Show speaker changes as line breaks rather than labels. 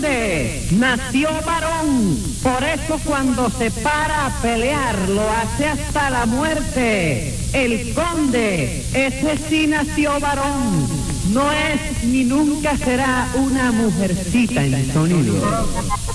conde nació varón, por eso cuando se para a pelear lo hace hasta la muerte. El conde, ese sí nació varón, no es ni nunca será una mujercita en sonido.